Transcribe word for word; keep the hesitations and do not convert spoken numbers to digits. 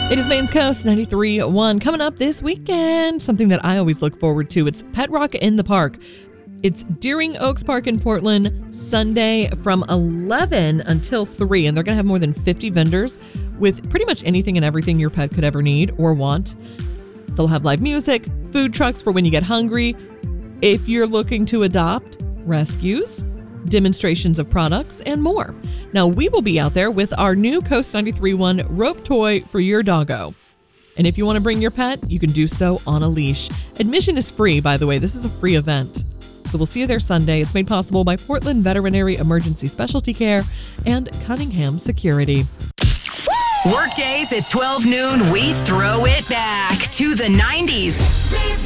It is Maine's Coast ninety-three point one. Coming up this weekend, something that I always look forward to. It's Pet Rock in the Park. It's Deering Oaks Park in Portland, Sunday from eleven until three. And they're going to have more than fifty vendors with pretty much anything and everything your pet could ever need or want. They'll have live music, food trucks for when you get hungry. If you're looking to adopt, rescues, demonstrations of products, and more. Now, we will be out there with our new Coast ninety-three point one rope toy for your doggo. And if you want to bring your pet, you can do so on a leash. Admission is free, by the way. This is a free event. So we'll see you there Sunday. It's made possible by Portland Veterinary Emergency Specialty Care and Cunningham Security. Workdays at twelve noon, we throw it back to the nineties.